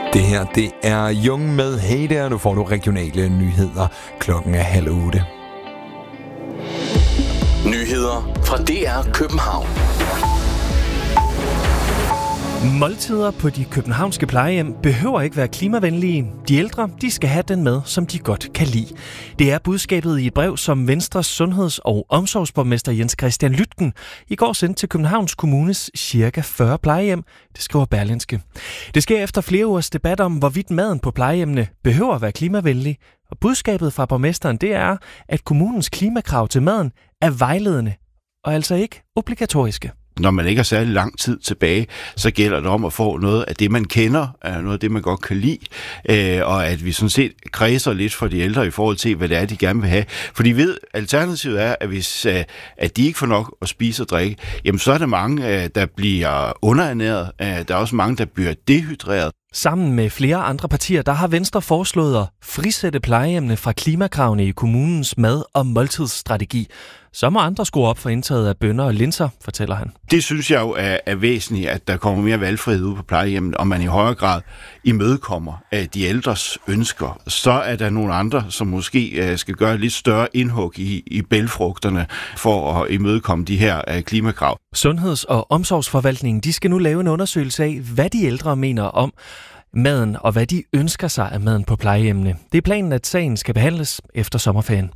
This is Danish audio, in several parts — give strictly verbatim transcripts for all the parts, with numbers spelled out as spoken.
Det her, det er Jung med Hey Der. Nu får du regionale nyheder. Klokken er halv otte. Nyheder fra D R København. Måltider på de københavnske plejehjem behøver ikke være klimavenlige. De ældre, de skal have den mad, som de godt kan lide. Det er budskabet i et brev, som Venstres sundheds- og omsorgsborgmester Jens Christian Lytken i går sendte til Københavns Kommunes cirka fyrre plejehjem, det skriver Berlingske. Det sker efter flere ugers debat om, hvorvidt maden på plejehjemmene behøver at være klimavenlig. Og budskabet fra borgmesteren, det er, at kommunens klimakrav til maden er vejledende og altså ikke obligatoriske. Når man ikke har særlig lang tid tilbage, så gælder det om at få noget af det, man kender, noget af det, man godt kan lide, og at vi sådan set kredser lidt for de ældre i forhold til, hvad det er, de gerne vil have. For de ved, alternativet er, at hvis at de ikke får nok at spise og drikke, jamen så er der mange, der bliver underernæret. Der er også mange, der bliver dehydreret. Sammen med flere andre partier, der har Venstre foreslået at frisætte plejehjemmene fra klimakravene i kommunens mad- og måltidsstrategi. Så må andre skrue op for indtaget af bønner og linser, fortæller han. Det synes jeg jo er, er væsentligt, at der kommer mere valgfrihed ud på plejehjemmet, og man i højere grad imødekommer af de ældres ønsker. Så er der nogle andre, som måske skal gøre lidt større indhug i, i bælgfrugterne for at imødekomme de her klimakrav. Sundheds- og omsorgsforvaltningen, de skal nu lave en undersøgelse af, hvad de ældre mener om maden, og hvad de ønsker sig af maden på plejehjemmene. Det er planen, at sagen skal behandles efter sommerferien.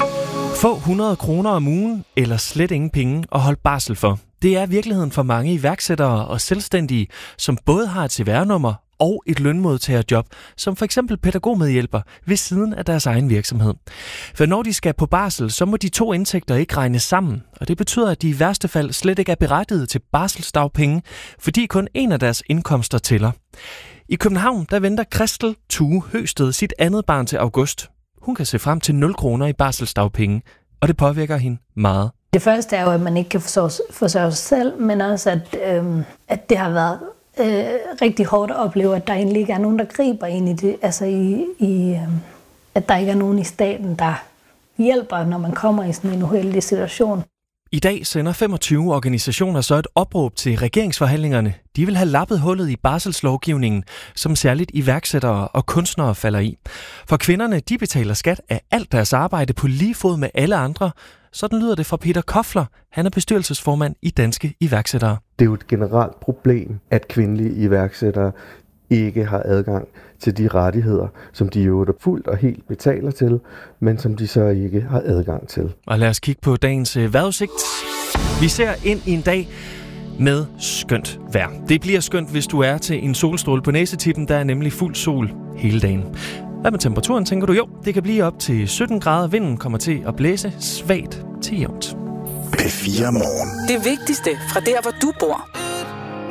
Få hundrede kroner om ugen, eller slet ingen penge at holde barsel for. Det er virkeligheden for mange iværksættere og selvstændige, som både har et C V R-nummer og et lønmodtagerjob, som for eksempel pædagogmedhjælper ved siden af deres egen virksomhed. For når de skal på barsel, så må de to indtægter ikke regnes sammen, og det betyder, at de i værste fald slet ikke er berettiget til barselsdagpenge, fordi kun en af deres indkomster tæller. I København, der venter Christel Tue Høsted sit andet barn til august. Hun kan se frem til nul kroner i barselsdagpenge, og det påvirker hende meget. Det første er jo, at man ikke kan forsørge, forsørge sig selv, men også, at, øh, at det har været øh, rigtig hårdt at opleve, at der egentlig ikke er nogen, der griber ind i det. Altså, i, i, øh, at der ikke er nogen i staten, der hjælper, når man kommer i sådan en uheldig situation. I dag sender femogtyve organisationer så et opråb til regeringsforhandlingerne. De vil have lappet hullet i barselslovgivningen, som særligt iværksættere og kunstnere falder i. For kvinderne, de betaler skat af alt deres arbejde på lige fod med alle andre. Sådan lyder det fra Peter Kofler. Han er bestyrelsesformand i Danske Iværksættere. Det er jo et generelt problem, at kvindelige iværksættere ikke har adgang til de rettigheder, som de jo fuldt og helt betaler til, men som de så ikke har adgang til. Og lad os kigge på dagens vejrudsigt. Vi ser ind i en dag med skønt vejr. Det bliver skønt, hvis du er til en solstråle på næsetippen. Der er nemlig fuld sol hele dagen. Hvad med temperaturen, tænker du? Jo, det kan blive op til sytten grader. Vinden kommer til at blæse svagt til jævnt. P fire Morgen. Det vigtigste fra der, hvor du bor.